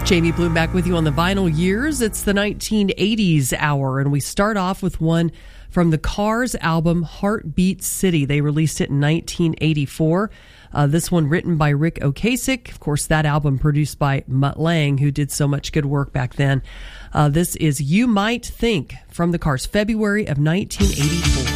Jamie Bloom back with you on the vinyl years. It's the 1980s hour, and we start off with one from the Cars album, Heartbeat City. They released it in 1984. This one written by Rick Ocasek. Of course, that album produced by Mutt Lange, who did so much good work back then. This is You Might Think from the Cars, February of 1984.